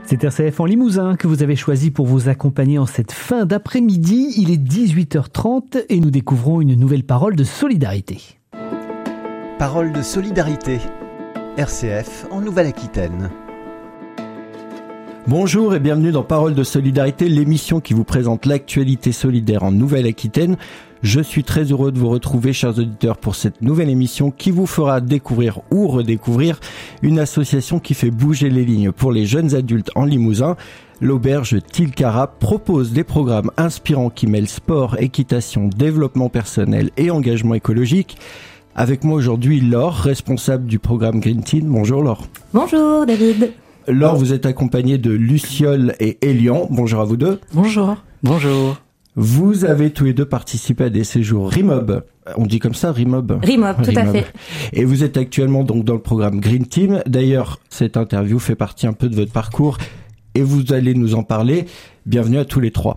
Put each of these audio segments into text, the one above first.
C'est RCF en Limousin que vous avez choisi pour vous accompagner en cette fin d'après-midi. Il est 18h30 et nous découvrons une nouvelle parole de solidarité. Parole de solidarité. RCF en Nouvelle-Aquitaine. Bonjour et bienvenue dans Parole de solidarité, l'émission qui vous présente l'actualité solidaire en Nouvelle-Aquitaine. Je suis très heureux de vous retrouver, chers auditeurs, pour cette nouvelle émission qui vous fera découvrir ou redécouvrir une association qui fait bouger les lignes pour les jeunes adultes en Limousin. L'auberge Tilcara propose des programmes inspirants qui mêlent sport, équitation, développement personnel et engagement écologique. Avec moi aujourd'hui, Laure, responsable du programme Green Team. Bonjour Laure. Bonjour David. Laure, vous êtes accompagnée de Luciole et Elian. Bonjour à vous deux. Bonjour. Bonjour. Vous avez tous les deux participé à des séjours RIMOB. On dit comme ça, RIMOB. RIMOB, tout à fait. Et vous êtes actuellement donc dans le programme Green Team. D'ailleurs, cette interview fait partie un peu de votre parcours et vous allez nous en parler. Bienvenue à tous les trois.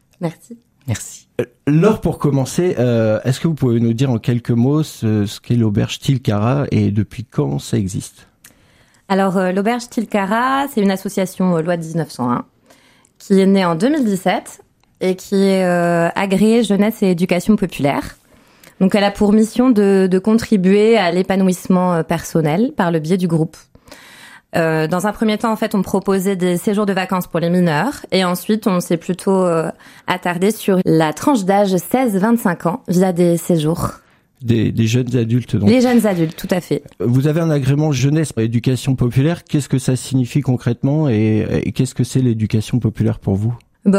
Merci. Laure, pour commencer, est-ce que vous pouvez nous dire en quelques mots ce qu'est l'auberge Tilcara et depuis quand ça existe ? Alors, l'auberge Tilcara, c'est une association loi 1901 qui est née en 2017 et qui est agréée jeunesse et éducation populaire. Donc, elle a pour mission de contribuer à l'épanouissement personnel par le biais du groupe. Dans un premier temps, en fait, on proposait des séjours de vacances pour les mineurs et ensuite, on s'est plutôt attardé sur la tranche d'âge 16-25 ans via des séjours. Des jeunes adultes, donc. Les jeunes adultes, tout à fait. Vous avez un agrément jeunesse et éducation populaire. Qu'est-ce que ça signifie concrètement et qu'est-ce que c'est l'éducation populaire pour vous ?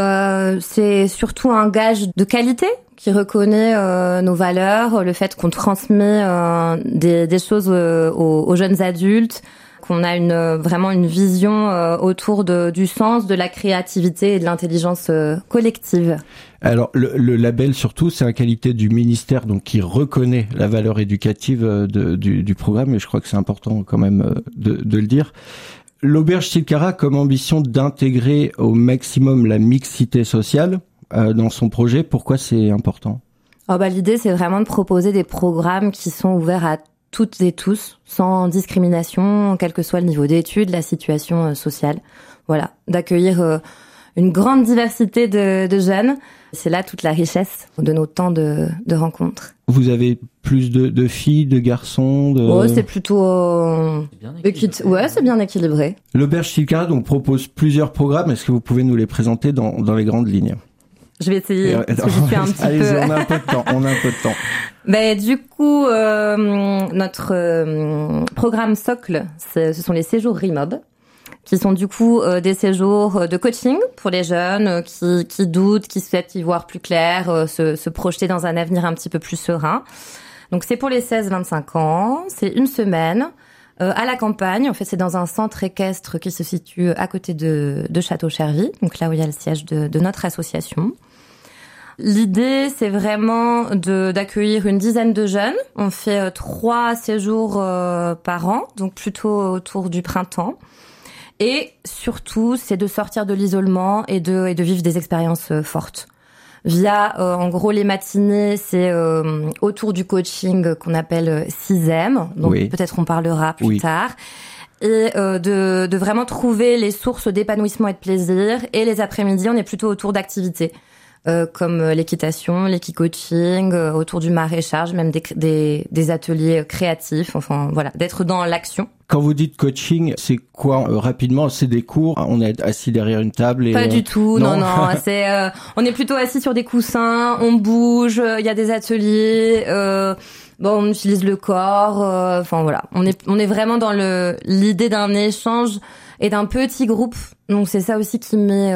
C'est surtout un gage de qualité qui reconnaît nos valeurs, le fait qu'on transmet des choses aux jeunes adultes, qu'on a vraiment une vision autour du sens, de la créativité et de l'intelligence collective. Alors le label surtout, c'est la qualité du ministère donc qui reconnaît la valeur éducative du programme et je crois que c'est important quand même de le dire. L'auberge Tilcara a comme ambition d'intégrer au maximum la mixité sociale dans son projet. Pourquoi c'est important ? L'idée, c'est vraiment de proposer des programmes qui sont ouverts à toutes et tous, sans discrimination, quel que soit le niveau d'études, la situation sociale. Voilà, d'accueillir une grande diversité de jeunes. C'est là toute la richesse de nos temps de rencontres. Vous avez plus de filles, de garçons c'est plutôt... c'est bien équilibré. L'auberge Tilcara donc propose plusieurs programmes. Est-ce que vous pouvez nous les présenter dans les grandes lignes ? Je vais essayer, parce que je suis un petit peu... Allez-y, on a un peu de temps. Du coup, notre programme socle, ce sont les séjours RIMOB, qui sont du coup des séjours de coaching pour les jeunes qui doutent, qui souhaitent y voir plus clair, se projeter dans un avenir un petit peu plus serein. Donc c'est pour les 16-25 ans, c'est une semaine à la campagne. En fait, c'est dans un centre équestre qui se situe à côté de Château-Chervy, donc là où il y a le siège de notre association. L'idée, c'est vraiment d'accueillir une dizaine de jeunes. On fait 3 séjours par an, donc plutôt autour du printemps. Et surtout, c'est de sortir de l'isolement et de vivre des expériences fortes. Via, en gros, les matinées, c'est autour du coaching qu'on appelle 6M. Donc peut-être on parlera plus tard. Et de vraiment trouver les sources d'épanouissement et de plaisir. Et les après-midi, on est plutôt autour d'activités. Comme l'équitation, l'équicoaching, autour du maraîchage, même des ateliers créatifs, enfin voilà, d'être dans l'action. Quand vous dites coaching, c'est quoi rapidement ? C'est des cours, on est assis derrière une table et... Pas du tout, non, c'est on est plutôt assis sur des coussins, on bouge, il y a des ateliers, on utilise le corps, enfin voilà, on est vraiment dans l'idée d'un échange et d'un petit groupe. Donc c'est ça aussi qui met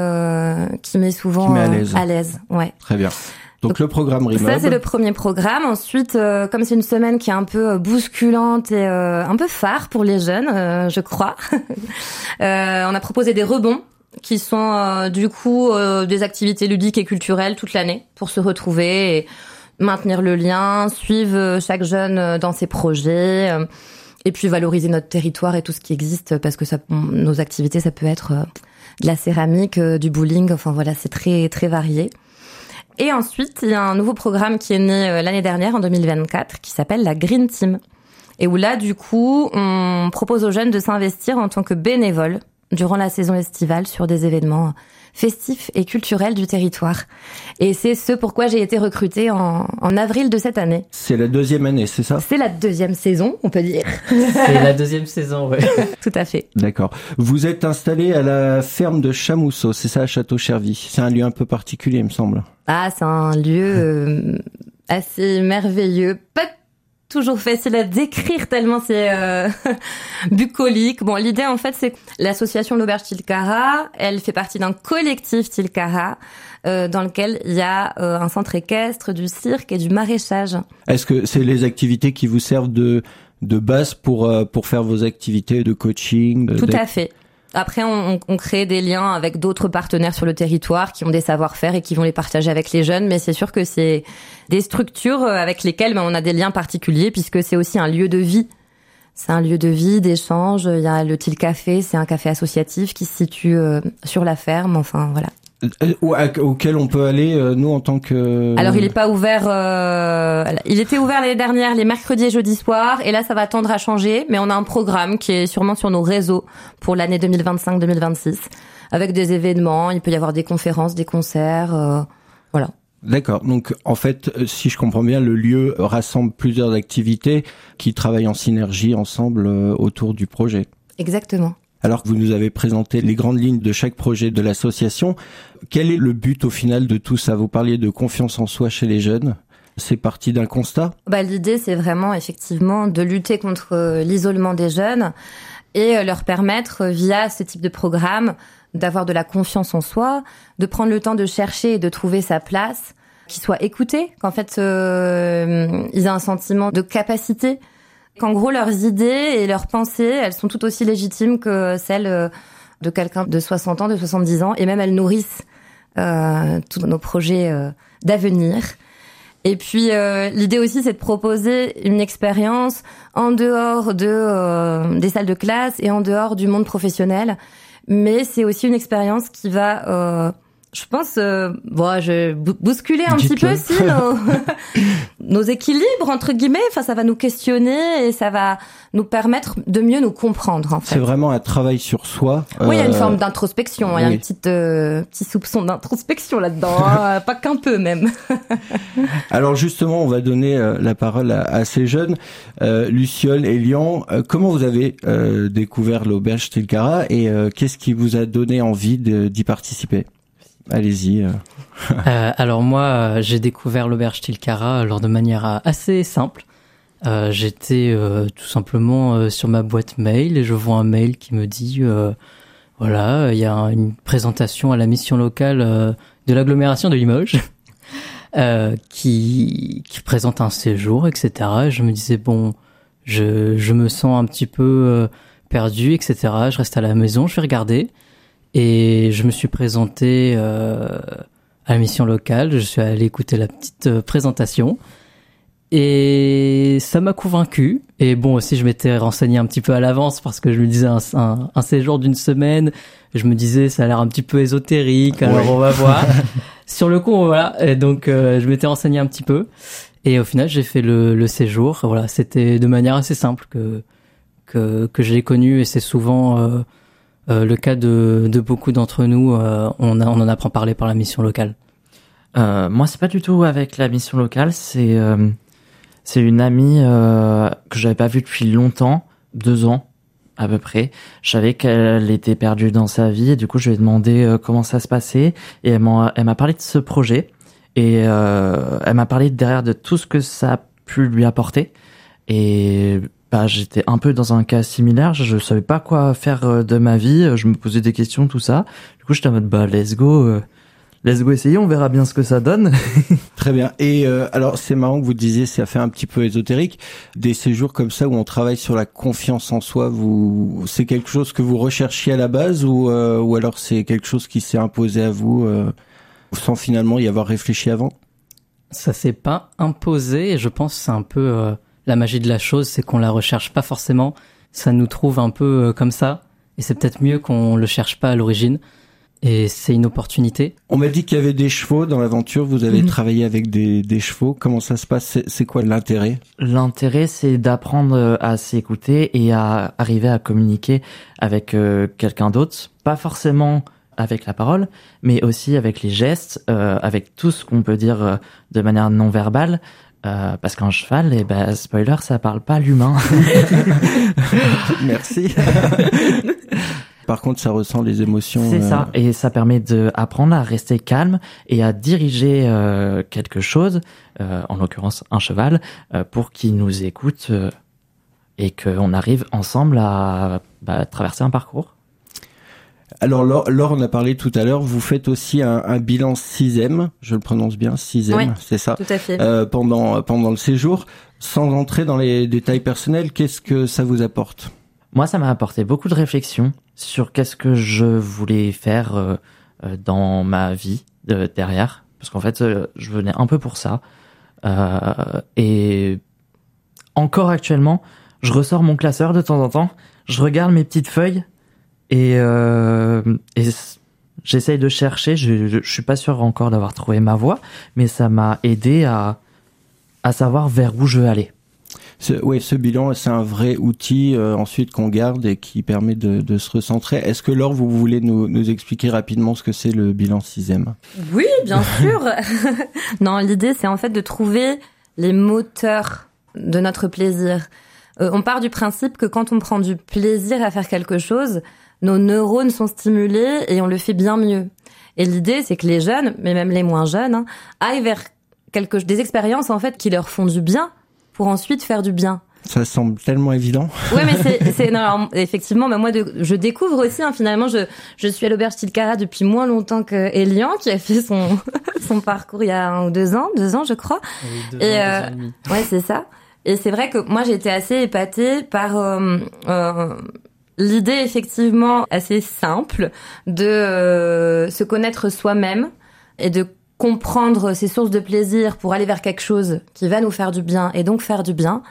souvent à l'aise. Ouais. Très bien. Donc le programme RIMOB. Ça c'est le premier programme. Ensuite, comme c'est une semaine qui est un peu bousculante et un peu phare pour les jeunes, je crois, on a proposé des rebonds qui sont du coup des activités ludiques et culturelles toute l'année pour se retrouver et maintenir le lien, suivre chaque jeune dans ses projets. Et puis valoriser notre territoire et tout ce qui existe parce que nos activités, ça peut être de la céramique, du bowling, enfin voilà, c'est très très varié. Et ensuite, il y a un nouveau programme qui est né l'année dernière, en 2024, qui s'appelle la Green Team. Et où là, du coup, on propose aux jeunes de s'investir en tant que bénévoles durant la saison estivale sur des événements festifs et culturels du territoire. Et c'est ce pourquoi j'ai été recrutée en avril de cette année. C'est la 2e année, c'est ça ? C'est la 2e saison, on peut dire. C'est la 2e saison, oui. Tout à fait. D'accord. Vous êtes installé à la ferme de Chamousseau, c'est ça, à Château-Chervy. C'est un lieu un peu particulier, il me semble. Ah, c'est un lieu assez merveilleux. Pas toujours facile à décrire tellement c'est bucolique. Bon, l'idée en fait c'est que l'association L'Auberge Tilcara, elle fait partie d'un collectif Tilcara dans lequel il y a un centre équestre, du cirque et du maraîchage. Est-ce que c'est les activités qui vous servent de base pour faire vos activités de coaching Tout à fait. Après, on crée des liens avec d'autres partenaires sur le territoire qui ont des savoir-faire et qui vont les partager avec les jeunes. Mais c'est sûr que c'est des structures avec lesquelles on a des liens particuliers puisque c'est aussi un lieu de vie. C'est un lieu de vie, d'échange. Il y a le Til Café, c'est un café associatif qui se situe sur la ferme. Enfin, voilà. Auquel on peut aller, nous, en tant que... Alors, il est pas ouvert... il était ouvert l'année dernière, les mercredis et jeudis soirs, et là, ça va tendre à changer, mais on a un programme qui est sûrement sur nos réseaux pour l'année 2025-2026, avec des événements, il peut y avoir des conférences, des concerts, voilà. D'accord. Donc, en fait, si je comprends bien, le lieu rassemble plusieurs activités qui travaillent en synergie ensemble autour du projet. Exactement. Alors que vous nous avez présenté les grandes lignes de chaque projet de l'association, quel est le but au final de tout ça ? Vous parliez de confiance en soi chez les jeunes. C'est parti d'un constat ? L'idée, c'est vraiment effectivement de lutter contre l'isolement des jeunes et leur permettre, via ce type de programme, d'avoir de la confiance en soi, de prendre le temps de chercher et de trouver sa place, qu'ils soient écoutés, qu'en fait, ils aient un sentiment de capacité, qu'en gros, leurs idées et leurs pensées, elles sont tout aussi légitimes que celles de quelqu'un de 60 ans, de 70 ans, et même elles nourrissent tous nos projets d'avenir. Et puis, l'idée aussi, c'est de proposer une expérience en dehors des salles de classe et en dehors du monde professionnel. Mais c'est aussi une expérience qui va, je pense, je bousculer un petit peu aussi nos équilibres, entre guillemets. Enfin, ça va nous questionner et ça va nous permettre de mieux nous comprendre, en fait. C'est vraiment un travail sur soi. Oui, il y a une forme d'introspection. Il y a un petit soupçon d'introspection là-dedans. Hein, pas qu'un peu, même. Alors, justement, on va donner la parole à ces jeunes. Luciole et Lian, comment vous avez découvert l'Auberge Tilcara et qu'est-ce qui vous a donné envie d'y participer ? Allez-y. Alors moi, j'ai découvert l'Auberge Tilcara de manière assez simple. J'étais tout simplement sur ma boîte mail et je vois un mail qui me dit voilà, il y a une présentation à la mission locale de l'agglomération de Limoges qui présente un séjour, etc. Et je me disais bon, je me sens un petit peu perdu, etc. Je reste à la maison, je vais regarder. Et je me suis présenté à la mission locale, je suis allé écouter la petite présentation et ça m'a convaincu. Et bon, aussi je m'étais renseigné un petit peu à l'avance parce que je me disais un séjour d'une semaine, je me disais ça a l'air un petit peu ésotérique, alors on va voir. Sur le coup, voilà, et donc je m'étais renseigné un petit peu et au final j'ai fait le séjour. Voilà, c'était de manière assez simple que je l'ai connu et c'est souvent... le cas de beaucoup d'entre nous, on en apprend parler par la mission locale. Moi, c'est pas du tout avec la mission locale, c'est une amie que j'avais pas vue depuis longtemps, 2 ans à peu près. Je savais qu'elle était perdue dans sa vie et du coup, je lui ai demandé comment ça se passait et elle m'a parlé de ce projet et elle m'a parlé derrière de tout ce que ça a pu lui apporter et j'étais un peu dans un cas similaire, je savais pas quoi faire de ma vie, je me posais des questions, tout ça. Du coup, j'étais en mode, let's go essayer, on verra bien ce que ça donne. Très bien. Et alors, c'est marrant que vous disiez, ça fait un petit peu ésotérique. Des séjours comme ça où on travaille sur la confiance en soi, c'est quelque chose que vous recherchiez à la base ou alors c'est quelque chose qui s'est imposé à vous sans finalement y avoir réfléchi avant ? Ça s'est pas imposé et je pense que c'est un peu... La magie de la chose, c'est qu'on la recherche pas forcément. Ça nous trouve un peu comme ça. Et c'est peut-être mieux qu'on le cherche pas à l'origine. et c'est une opportunité. On m'a dit qu'il y avait des chevaux dans l'aventure. Vous avez travaillé avec des chevaux. Comment ça se passe? C'est quoi l'intérêt? L'intérêt, c'est d'apprendre à s'écouter et à arriver à communiquer avec quelqu'un d'autre. Pas forcément avec la parole, mais aussi avec les gestes, avec tout ce qu'on peut dire de manière non verbale. Parce qu'un cheval, spoiler, ça parle pas l'humain. Merci. Par contre, ça ressent les émotions. C'est ça, et ça permet d'apprendre à rester calme et à diriger quelque chose, en l'occurrence un cheval, pour qu'il nous écoute et qu'on arrive ensemble à traverser un parcours. Alors Laure, on a parlé tout à l'heure, vous faites aussi un bilan 6e, je le prononce bien, 6e, oui, c'est ça, tout à fait. Pendant le séjour. Sans entrer dans les détails personnels, qu'est-ce que ça vous apporte? Moi, ça m'a apporté beaucoup de réflexion sur qu'est-ce que je voulais faire dans ma vie derrière, parce qu'en fait, je venais un peu pour ça. Et encore actuellement, je ressors mon classeur de temps en temps, je regarde mes petites feuilles et j'essaye de chercher. Je suis pas sûr encore d'avoir trouvé ma voie, mais ça m'a aidé à savoir vers où je veux aller. Ce bilan, c'est un vrai outil ensuite qu'on garde et qui permet de se recentrer. Est-ce que Laure, vous voulez nous expliquer rapidement ce que c'est le bilan 6e? Oui, bien sûr. Non, l'idée, c'est en fait de trouver les moteurs de notre plaisir. On part du principe que quand on prend du plaisir à faire quelque chose, nos neurones sont stimulés et on le fait bien mieux. Et l'idée, c'est que les jeunes, mais même les moins jeunes, aillent vers des expériences en fait qui leur font du bien pour ensuite faire du bien. Ça semble tellement évident. Ouais, mais non, alors, effectivement, moi, je découvre aussi, finalement, je suis à l'Auberge Tilcara depuis moins longtemps que Elian, qui a fait son parcours il y a 1 ou 2 ans, je crois. Oui, 2 ans et demi. Ouais, c'est ça. Et c'est vrai que moi, j'ai été assez épatée par l'idée, effectivement, assez simple de se connaître soi-même et de comprendre ses sources de plaisir pour aller vers quelque chose qui va nous faire du bien et donc faire du bien.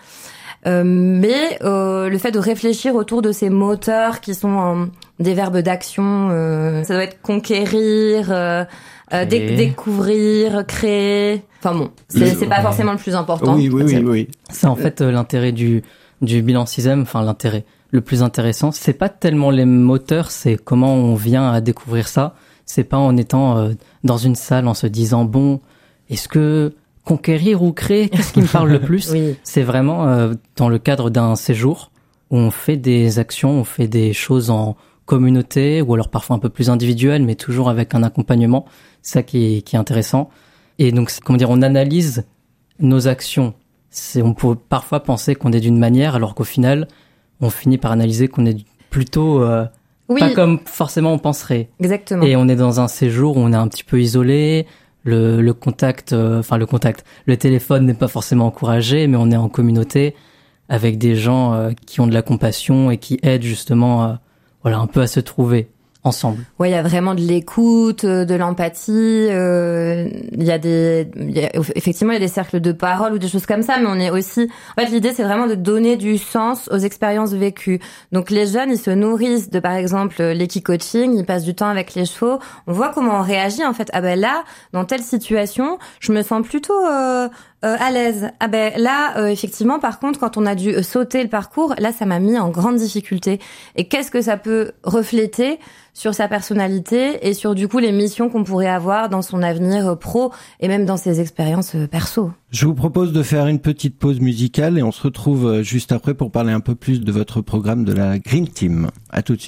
Mais le fait de réfléchir autour de ces moteurs qui sont des verbes d'action, ça doit être conquérir, découvrir, créer. Enfin bon, c'est pas forcément le plus important. Oui. C'est en fait l'intérêt du bilan 6e, enfin l'intérêt. Le plus intéressant, c'est pas tellement les moteurs, c'est comment on vient à découvrir ça. C'est pas en étant dans une salle en se disant bon, est-ce que conquérir ou créer, qu'est-ce qui me parle le plus? Oui. C'est vraiment dans le cadre d'un séjour où on fait des actions, on fait des choses en communauté ou alors parfois un peu plus individuelles, mais toujours avec un accompagnement. C'est ça qui est intéressant. Et donc, on analyse nos actions. On peut parfois penser qu'on est d'une manière, alors qu'au final, on finit par analyser qu'on est plutôt pas comme forcément on penserait. Exactement. Et on est dans un séjour où on est un petit peu isolé. Le téléphone n'est pas forcément encouragé, mais on est en communauté avec des gens qui ont de la compassion et qui aident justement, un peu à se trouver ensemble. Ouais, il y a vraiment de l'écoute, de l'empathie. Effectivement, il y a des cercles de parole ou des choses comme ça, mais on est aussi. En fait, l'idée, c'est vraiment de donner du sens aux expériences vécues. Donc, les jeunes, ils se nourrissent de, par exemple, l'équi-coaching. Ils passent du temps avec les chevaux. On voit comment on réagit. En fait, là, dans telle situation, je me sens plutôt à l'aise. Effectivement, par contre, quand on a dû sauter le parcours, là, ça m'a mis en grande difficulté. Et qu'est-ce que ça peut refléter sur sa personnalité et sur, du coup, les missions qu'on pourrait avoir dans son avenir pro et même dans ses expériences perso. Je vous propose de faire une petite pause musicale et on se retrouve juste après pour parler un peu plus de votre programme de la Green Team. À tout de suite.